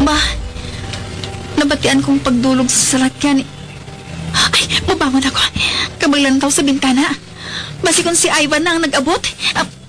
Ma, nabatian kong pagdulog sa salakyan. Ay, mabangon ako. Kamaglantaw sa bintana. Basi kung si Ivan na ang nag-abot.